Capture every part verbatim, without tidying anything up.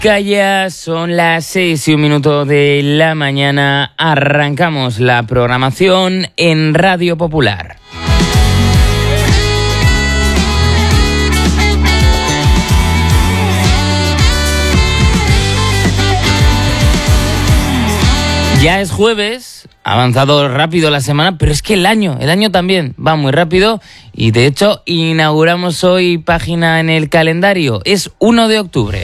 Calla, son las seis y un minuto de la mañana. Arrancamos la programación en Radio Popular. Ya es jueves, ha avanzado rápido la semana, pero es que el año, el año también va muy rápido y de hecho inauguramos hoy página en el calendario, es uno de octubre.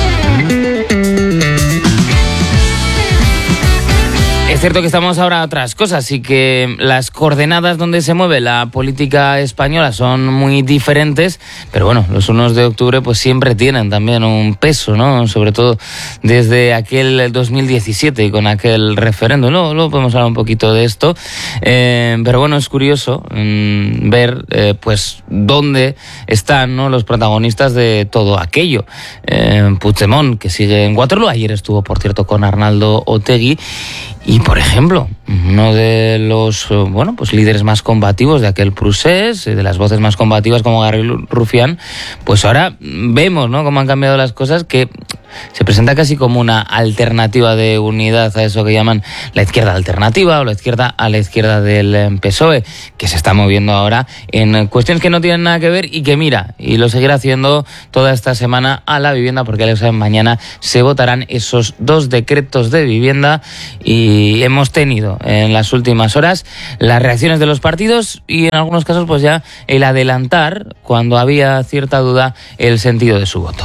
Es cierto que estamos ahora a otras cosas y que las coordenadas donde se mueve la política española son muy diferentes, pero bueno, los unos de octubre pues siempre tienen también un peso, ¿no? Sobre todo desde aquel dos mil diecisiete y con aquel referéndum. Luego, luego podemos hablar un poquito de esto, eh, pero bueno, es curioso mmm, ver eh, pues dónde están, ¿no?, los protagonistas de todo aquello. Eh, Puigdemont, que sigue en Waterloo, ayer estuvo, por cierto, con Arnaldo Otegi. Y, por ejemplo, uno de los bueno pues líderes más combativos de aquel procés, de las voces más combativas como Gabriel Rufián, pues ahora vemos, ¿no?, cómo han cambiado las cosas, que se presenta casi como una alternativa de unidad a eso que llaman la izquierda alternativa o la izquierda a la izquierda del P S O E, que se está moviendo ahora en cuestiones que no tienen nada que ver y que mira, y lo seguirá haciendo toda esta semana a la vivienda, porque ya saben, mañana se votarán esos dos decretos de vivienda y hemos tenido en las últimas horas las reacciones de los partidos y en algunos casos pues ya el adelantar, cuando había cierta duda, el sentido de su voto.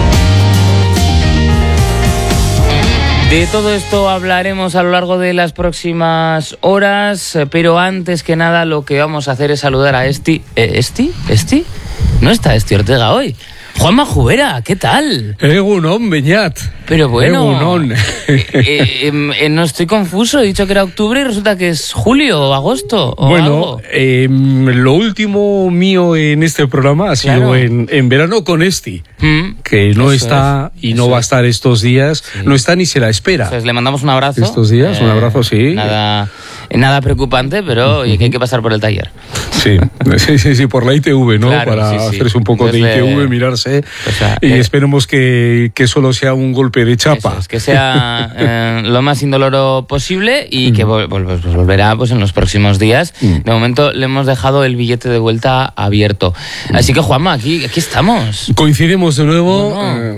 De todo esto hablaremos a lo largo de las próximas horas, pero antes que nada lo que vamos a hacer es saludar a Esti. ¿Eh, ¿Esti? ¿Esti? No está Esti Ortega hoy. Juanma Jubera, ¿qué tal? Egunon, Beñat. Pero bueno, Egunon. Eh, eh, eh, no estoy confuso, he dicho que era octubre y resulta que es julio o agosto o bueno, algo. Eh, lo último mío en este programa ha Claro. sido en, en verano con Esti, Mm, que no eso está es, y eso no va a es. estar estos días, Sí. no está ni se la espera. Entonces le mandamos un abrazo. Estos días, un abrazo, sí. Nada, nada preocupante, pero oye, que hay que pasar por el taller. Sí, sí, sí, sí, por la I T V, ¿no? Claro, Para sí, sí. hacerse un poco Desde- de I T V, mirarse, o sea, y eh, esperemos que, que solo sea un golpe de chapa. Eso es, que sea eh, lo más indoloro posible y que vol- vol- pues volverá pues en los próximos días. Mm. De momento le hemos dejado el billete de vuelta abierto. Así que, Juanma, aquí, aquí estamos. Coincidimos de nuevo.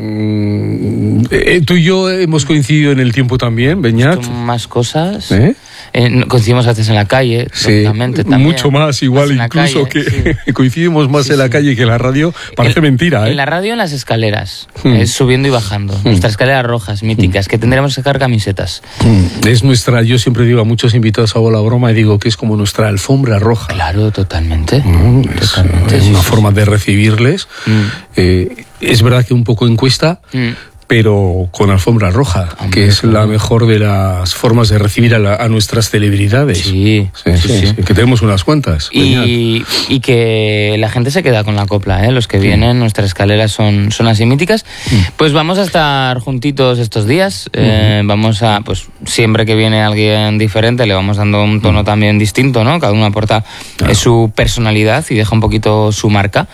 Bueno. eh, eh, tú y yo hemos coincidido en el tiempo también, Beñat. Son más cosas. ¿Eh? Eh, coincidimos a veces en la calle, Sí, lógicamente, también. mucho más, igual Más en la incluso calle, que sí. coincidimos más Sí, en la sí. calle que en la radio. Parece En- mentira, ¿eh? En la radio, en las escaleras, Hmm. eh, subiendo y bajando. Nuestras escaleras rojas, míticas, que tendremos que sacar camisetas. Es nuestra, yo siempre digo a muchos invitados, hago la broma y digo que es como nuestra alfombra roja. Claro, totalmente. Mm, Es, Totalmente, es sí, una sí, forma de recibirles. Mm. Eh, es verdad que un poco encuesta, Mm. pero con alfombra roja, Hombre, que es la claro. mejor de las formas de recibir a, la- a nuestras celebridades. Sí, Sí, sí, sí, sí. sí, que tenemos unas cuantas. Beñat. Y, y que la gente se queda con la copla, ¿eh? Los que vienen, nuestras escaleras son, son así míticas. Pues vamos a estar juntitos estos días. Eh, vamos a, pues siempre que viene alguien diferente, le vamos dando un tono también distinto, ¿no? Cada uno aporta Claro. eh, su personalidad y deja un poquito su marca.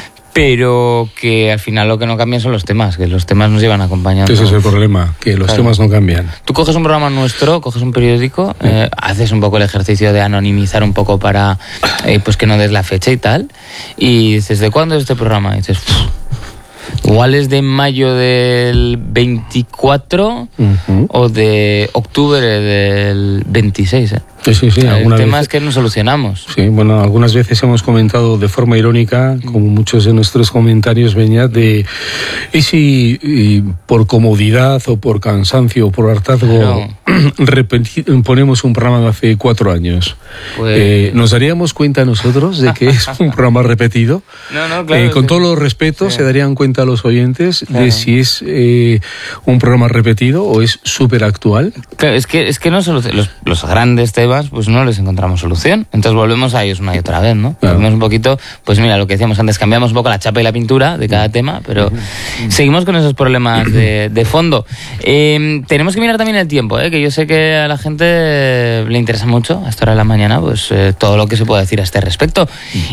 Pero que al final lo que no cambian son los temas, que los temas nos llevan acompañando. Ese es el problema, que los Claro. temas no cambian. Tú coges un programa nuestro, coges un periódico, eh, haces un poco el ejercicio de anonimizar un poco para eh, pues que no des la fecha y tal, y dices, ¿de cuándo es este programa? Y dices, "Uf, igual es de mayo del veinticuatro Ujú. o de octubre del veintiséis. ¿eh? Sí, sí, sí. El alguna tema vez- es que no solucionamos. Sí, bueno, algunas veces hemos comentado de forma irónica, como muchos de nuestros comentarios, Beñat, de y si y por comodidad o por cansancio o por hartazgo Claro. repeti- ponemos un programa de hace cuatro años. Pues- Eh, ¿Nos daríamos cuenta nosotros de que es un programa repetido? No, no, claro, Eh, con sí. todos los respetos, Sí. se darían cuenta los oyentes Claro. de si es eh, un programa repetido o es súper actual. Claro, es que, es que no solucion- los, los grandes temas problemas pues no les encontramos solución. Entonces volvemos a ellos una y otra vez, ¿no? Claro. Volvemos un poquito, pues mira, lo que decíamos antes, cambiamos un poco la chapa y la pintura de cada tema, pero seguimos con esos problemas de, de fondo. Eh, tenemos que mirar también el tiempo, ¿eh? Que yo sé que a la gente le interesa mucho a esta hora de la mañana, pues eh, todo lo que se pueda decir a este respecto.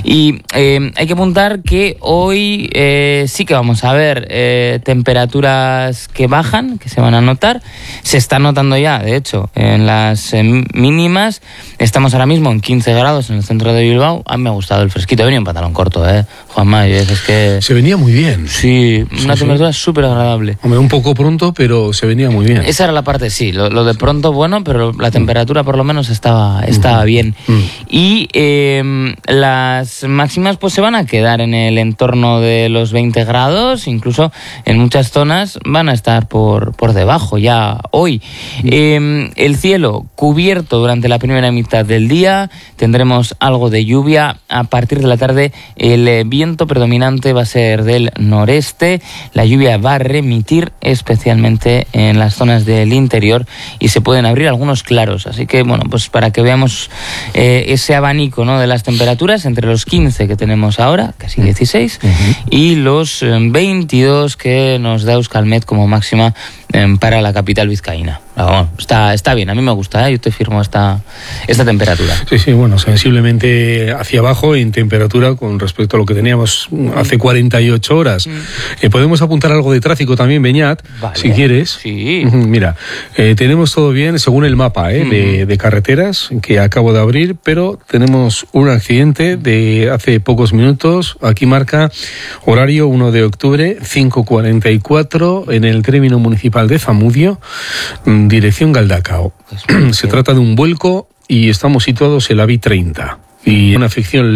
Y eh, hay que apuntar que hoy eh, sí que vamos a ver eh, temperaturas que bajan, que se van a notar. Se está notando ya, de hecho, en las eh, mínimas. Estamos ahora mismo en quince grados en el centro de Bilbao. A mí me ha gustado el fresquito. He venido en pantalón corto, ¿eh? Juanma, y es que... Se venía muy bien. Sí, una sí, temperatura sí. súper agradable. Hombre, un poco pronto, pero se venía muy bien. Esa era la parte, sí. Lo, lo de pronto, bueno, pero la temperatura por lo menos estaba, estaba bien. Mm. Y eh, las máximas pues se van a quedar en el entorno de los veinte grados. Incluso en muchas zonas van a estar por, por debajo ya hoy. Mm. Eh, el cielo cubierto durante la primera mitad del día. Tendremos algo de lluvia. A partir de la tarde el viento predominante va a ser del noreste. La lluvia va a remitir especialmente en las zonas del interior y se pueden abrir algunos claros. Así que, bueno, pues para que veamos eh, ese abanico, ¿no?, de las temperaturas entre los quince que tenemos ahora, casi dieciséis, uh-huh. y los eh, veintidós que nos da Euskalmet como máxima eh, para la capital vizcaína. Bueno, está, está bien, a mí me gusta, ¿eh? Yo te firmo esta, esta temperatura. Sí, sí, bueno, sensiblemente hacia abajo en temperatura con respecto a lo que teníamos hace cuarenta y ocho horas. Mm. Eh, podemos apuntar algo de tráfico también, Beñat, vale. si quieres. Sí. Mira, eh, tenemos todo bien según el mapa eh, mm. de, de carreteras que acabo de abrir, pero tenemos un accidente de hace pocos minutos. Aquí marca horario uno de octubre, cinco cuarenta y cuatro, en el término municipal de Zamudio, dirección Galdacao. Se trata de un vuelco y estamos situados en la B treinta y una afección